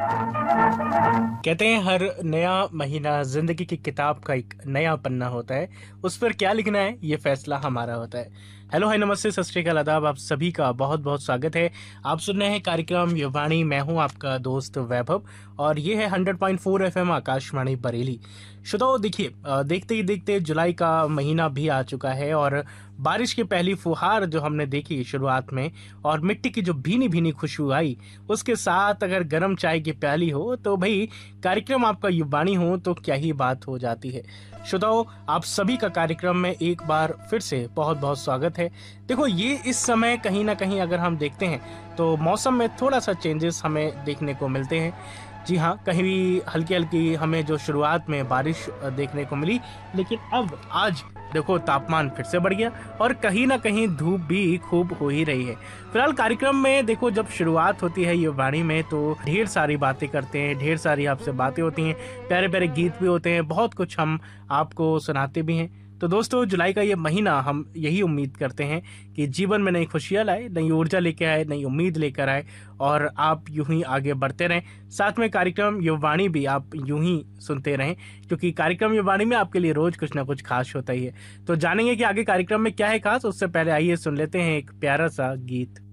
कहते हैं हर नया महीना जिंदगी की किताब का एक नया पन्ना होता है। उस पर क्या लिखना है ये फैसला हमारा होता है। हेलो, हाय, नमस्ते, सत श्री अकाल, आदाब। आप सभी का बहुत बहुत स्वागत है। आप सुन रहे हैं कार्यक्रम युवाणी। मैं हूं आपका दोस्त वैभव और ये है 100.4 FM आकाशवाणी बरेली। श्रोताओ, देखिए, देखते ही देखते जुलाई का महीना भी आ चुका है और बारिश की पहली फुहार जो हमने देखी शुरुआत में और मिट्टी की जो भीनी भीनी खुशबू आई, उसके साथ अगर गर्म चाय की प्याली हो तो भाई कार्यक्रम आपका युवाणी हो तो क्या ही बात हो जाती है। श्रोताओ, आप सभी का कार्यक्रम में एक बार फिर से बहुत बहुत स्वागत है। देखो, ये इस समय कहीं ना कहीं अगर हम देखते हैं तो मौसम में थोड़ा सा चेंजेस हमें देखने को मिलते हैं। जी हाँ, कहीं भी हल्की हल्की हमें जो शुरुआत में बारिश देखने को मिली, लेकिन अब आज देखो तापमान फिर से बढ़ गया और कहीं ना कहीं धूप भी खूब हो ही रही है। फिलहाल कार्यक्रम में देखो, जब शुरुआत होती है ये वाणी में तो ढेर सारी बातें करते हैं, ढेर सारी आपसे बातें होती हैं, प्यारे प्यारे गीत भी होते हैं, बहुत कुछ हम आपको सुनाते भी हैं। तो दोस्तों, जुलाई का ये महीना हम यही उम्मीद करते हैं कि जीवन में नई खुशियां लाए, नई ऊर्जा लेकर आए, नई उम्मीद लेकर आए और आप यूं ही आगे बढ़ते रहें। साथ में कार्यक्रम युवाणी भी आप यूं ही सुनते रहें, क्योंकि कार्यक्रम युवाणी में आपके लिए रोज कुछ ना कुछ खास होता ही है। तो जानेंगे कि आगे कार्यक्रम में क्या है खास, उससे पहले आइए सुन लेते हैं एक प्यारा सा गीत।